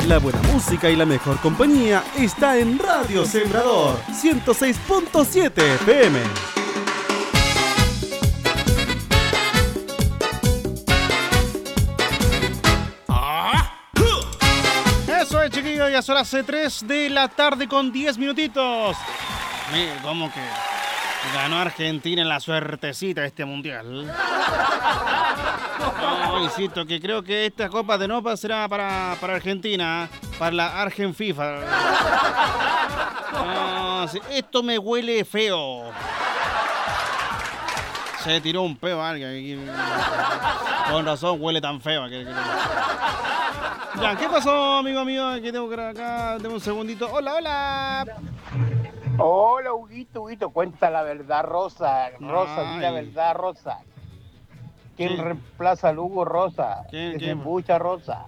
La buena música y la mejor compañía está en Radio Sembrador 106.7 FM. Eso es, chiquillos, ya son las 3 de la tarde con 10 minutitos. ¿Cómo que ganó Argentina en la suertecita de este mundial? No, insisto, que creo que esta Copa de Nopa será para Argentina, para la Argen FIFA. No, sí, esto me huele feo. Se tiró un peo a alguien. Con razón huele tan feo. Ya, ¿qué pasó, amigo mío? Que tengo que acá, tengo un segundito. Hola. Hola, Huguito, cuenta la verdad, Rosa. Di la verdad, Rosa. ¿Quién reemplaza al Hugo, Rosa? ¿Quién? Mucha Rosa.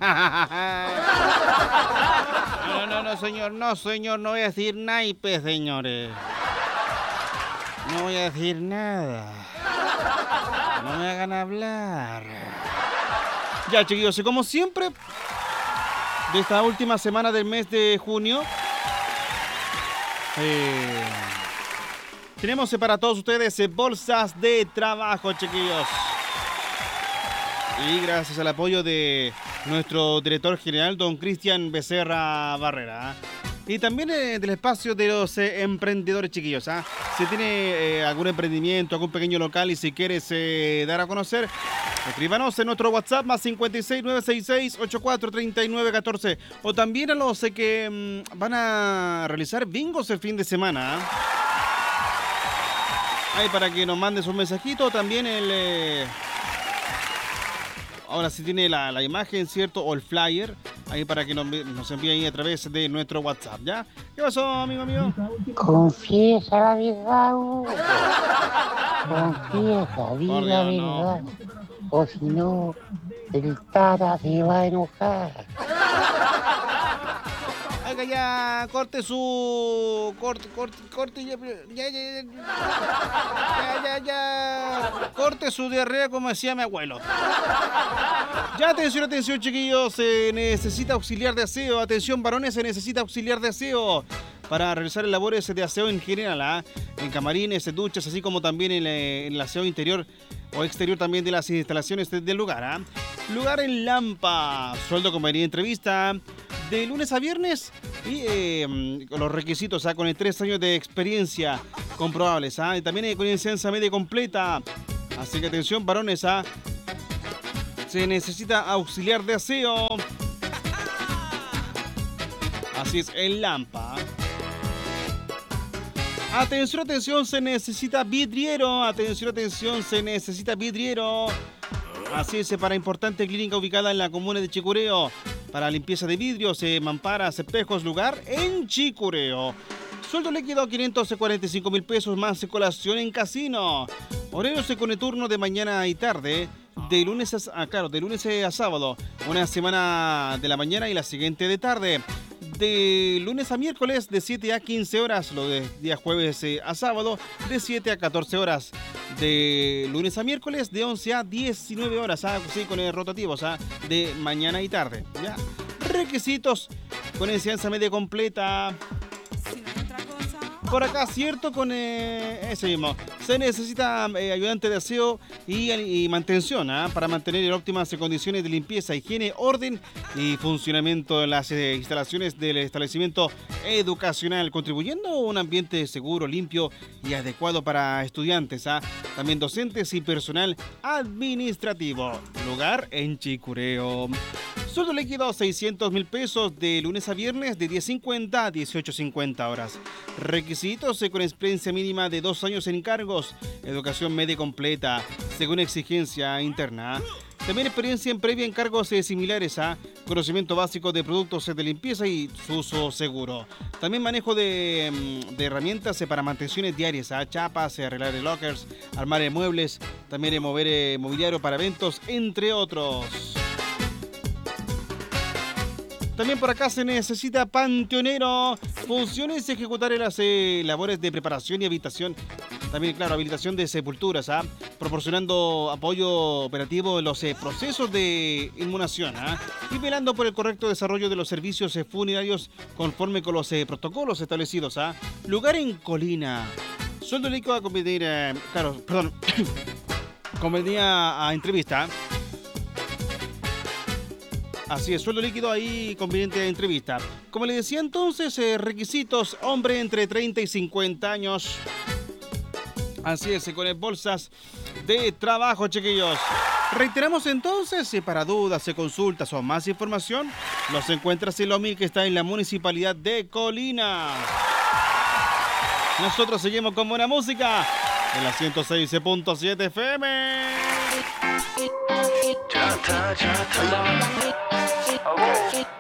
No, señor, no voy a decir naipes, señores. No voy a decir nada. No me hagan hablar. Ya, chiquillos, y como siempre, de esta última semana del mes de junio, tenemos para todos ustedes bolsas de trabajo, chiquillos. Y gracias al apoyo de nuestro director general, don Cristian Becerra Barrera. Y también del espacio de los emprendedores, chiquillos. Si tiene algún emprendimiento, algún pequeño local y si quieres dar a conocer, escríbanos en nuestro WhatsApp más 56 966 84 39 14. O también a los que van a realizar bingos el fin de semana. Ahí para que nos mandes un mensajito. También ahora sí tiene la imagen, ¿cierto? O el flyer. Ahí para que nos envíe ahí a través de nuestro WhatsApp, ¿ya? ¿Qué pasó, amigo mío? Confiesa la verdad, Hugo. Confiesa, di la verdad. O si no, el Tata se va a enojar. Oiga, ya, corte su... Corte, ya. Corte su diarrea, como decía mi abuelo. Ya, atención, chiquillos. Se necesita auxiliar de aseo. Atención, varones, se necesita auxiliar de aseo para realizar labores de aseo en general, en camarines, duchas, así como también en el aseo interior o exterior también de las instalaciones del lugar. Lugar en Lampa. Sueldo, convenida, entrevista de lunes a viernes y los requisitos con el 3 años de experiencia comprobables y también con licencia media completa. Así que atención, varones, se necesita auxiliar de aseo. Así es, en Lampa. Atención, se necesita vidriero. Atención, se necesita vidriero. Así es, para importante clínica ubicada en la comuna de Chicureo. Para limpieza de vidrios, mamparas, espejos, lugar en Chicureo. Sueldo líquido 545,000 pesos más colación en casino. Horarios con el turno de mañana y tarde. De lunes a sábado. Una semana de la mañana y la siguiente de tarde. De lunes a miércoles de 7 a 15 horas, lo de día jueves a sábado de 7 a 14 horas. De lunes a miércoles de 11 a 19 horas, sí, con el rotativo, de mañana y tarde. ¿Ya? Requisitos con enseñanza media completa. Por acá, cierto, con ese mismo. Se necesita ayudante de aseo y mantención para mantener en óptimas condiciones de limpieza, higiene, orden y funcionamiento de las instalaciones del establecimiento educacional, contribuyendo a un ambiente seguro, limpio y adecuado para estudiantes, también docentes y personal administrativo. Lugar en Chicureo. Sueldo líquido 600,000 pesos de lunes a viernes de 10:50 a 18:50 horas. Requisitos con experiencia mínima de 2 años en cargos, educación media completa, según exigencia interna. También experiencia previa en cargos similares conocimiento básico de productos de limpieza y su uso seguro. También manejo de herramientas para mantenciones diarias, chapas, arreglar lockers, armar muebles, también mover mobiliario para eventos, entre otros. También por acá se necesita panteonero. Funciones ejecutar las labores de preparación y habitación También, claro, habilitación de sepulturas, proporcionando apoyo operativo en los procesos de inhumación y velando por el correcto desarrollo de los servicios funerarios conforme con los protocolos establecidos. Lugar en Colina. Sueldo líquido a convenir, convenía a entrevista. Así es, sueldo líquido ahí conveniente a entrevista. Como le decía entonces, requisitos, hombre entre 30 y 50 años. Así es, con bolsas de trabajo, chiquillos. Reiteramos entonces, para dudas, consultas o más información, los encuentras en Lomi, que está en la Municipalidad de Colina. Nosotros seguimos con buena música en la 106.7 FM. Okay.